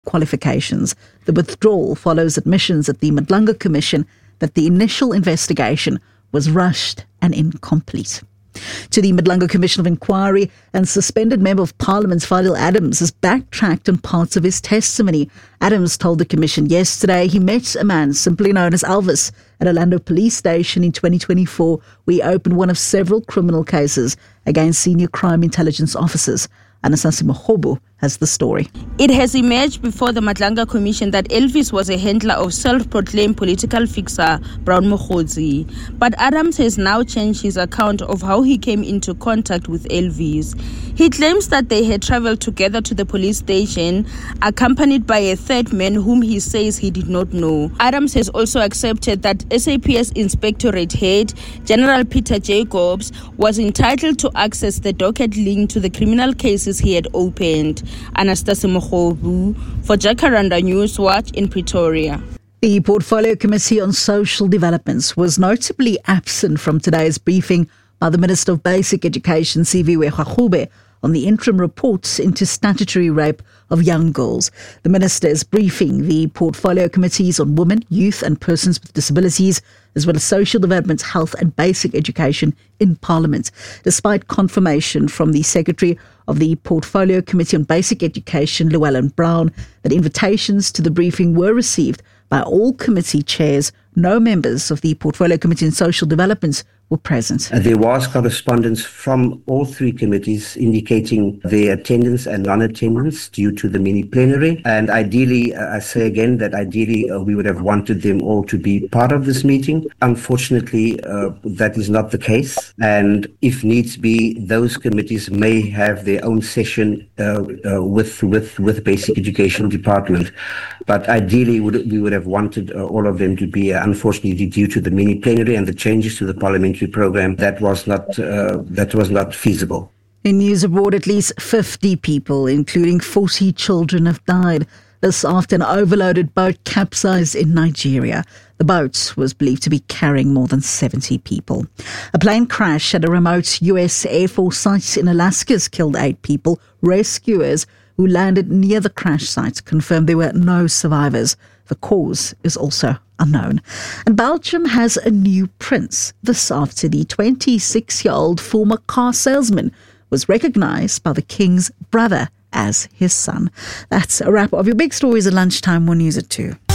qualifications. The withdrawal follows admissions at the Madlanga Commission that the initial investigation was rushed and incomplete. To the Madlanga Commission of Inquiry, and suspended Member of Parliament Fadil Adams has backtracked on parts of his testimony. Adams told the Commission yesterday he met a man simply known as Elvis at Orlando Police Station in 2024, where he opened one of several criminal cases against senior crime intelligence officers. Anasasi Mohobu has the story. It has emerged before the Madlanga Commission that Elvis was a handler of self-proclaimed political fixer Brown Mokgotsi. But Adams has now changed his account of how he came into contact with Elvis. He claims that they had travelled together to the police station, accompanied by a third man whom he says he did not know. Adams has also accepted that SAPS Inspectorate Head, General Peter Jacobs, was entitled to access the docket linked to the criminal cases he had opened. Anastasi Mohobu for Jacaranda News Watch in Pretoria. The Portfolio Committee on Social Developments was notably absent from today's briefing by the Minister of Basic Education, Siviwe Gagube, on the interim reports into statutory rape of young girls. The Minister is briefing the Portfolio Committees on Women, Youth and Persons with Disabilities, as well as Social Development, Health and Basic Education in Parliament. Despite confirmation from the Secretary of the Portfolio Committee on Basic Education, Llewellyn Brown, that invitations to the briefing were received by all committee chairs, no members of the Portfolio Committee on Social Development were present. There was correspondence from all three committees indicating their attendance and non-attendance due to the mini plenary. And ideally, I say again that ideally we would have wanted them all to be part of this meeting. Unfortunately, that is not the case. And if needs be, those committees may have their own session with Basic Education Department. But ideally, we would have wanted all of them to be, unfortunately, due to the mini plenary and the changes to the parliamentary program, that was not feasible. In news abroad, at least 50 people, including 40 children, have died. This after an overloaded boat capsized in Nigeria. The boat was believed to be carrying more than 70 people. A plane crash at a remote U.S. Air Force site in Alaska has killed 8 people. Rescuers who landed near the crash site confirmed there were no survivors. The cause is also unknown. And Belgium has a new prince. This after the 26-year-old former car salesman was recognized by the king's brother as his son. That's a wrap of your big stories at lunchtime. More news at 2.